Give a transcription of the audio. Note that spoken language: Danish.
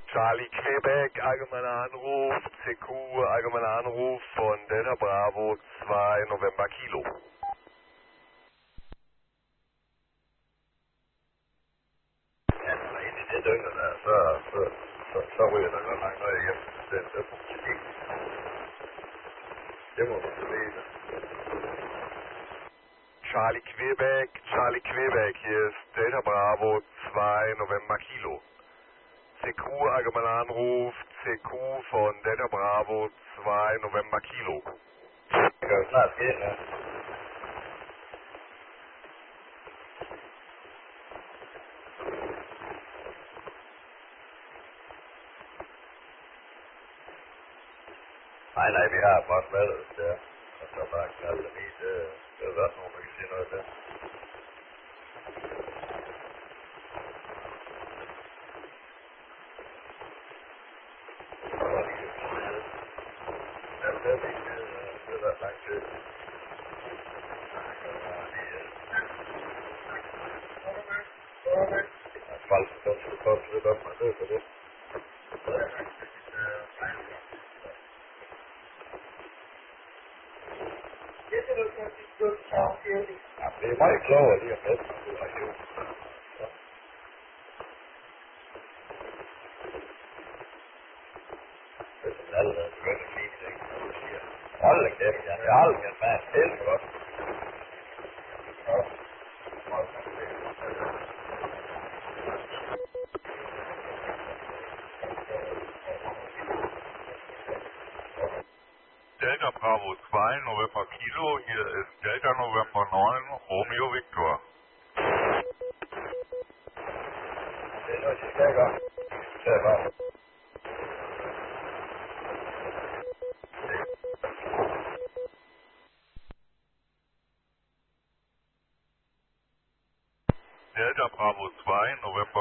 Charlie Quebec, allgemeiner Anruf, CQ, allgemeiner Anruf von Delta Bravo 2 November Kilo. Ja, når ind i det døgnet der, så ryger der godt langt noget igennem. Det måske ikke. Det må du bevise. Charlie Quebec, hier ist Delta Bravo 2 November Kilo. CQ, allgemeiner Anruf, CQ von Delta Bravo 2 November Kilo. Det kan jo snart ske, ja. Nej, vi har bare smaldet der. Og så bare knalde dem i. Det er også nogen, der kan sige noget der. Det er ret lang tid. Falsk, så skal du prøve lidt op med det for det. Ja, det er meget klogere lige at med, når du har gjort. Det er sådan allerede begyndt at fine ting, når du siger. Hold da kæft, Jan. Jeg har aldrig kendt mig helt godt. Delta Bravo 2 November Kilo, hier ist Delta November 9 Romeo Victor. Det er noget, de skal gøre. Det er bare. Delta Bravo 2 November